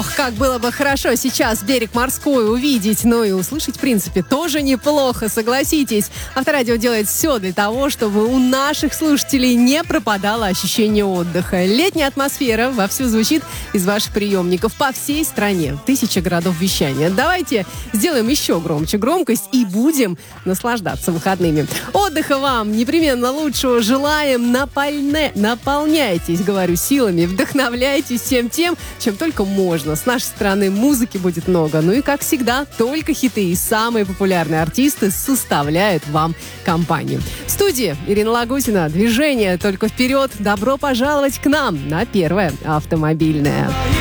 Ох, как было бы хорошо сейчас берег морской увидеть, ну и услышать, в принципе, тоже неплохо, согласитесь. Авторадио делает все для того, чтобы у наших слушателей не пропадало ощущение отдыха. Летняя атмосфера вовсю звучит из ваших приемников по всей стране. 1000 городов вещания. Давайте сделаем еще громче громкость и будем наслаждаться выходными. Отдыха вам непременно лучшего желаем. Наполняйтесь, говорю, силами, вдохновляйтесь всем тем, чем только можно. С нашей стороны музыки будет много. Ну и, как всегда, только хиты и самые популярные артисты составляют вам компанию. В студии Ирина Лагутина. Движение только вперед. Добро пожаловать к нам на Первое автомобильное.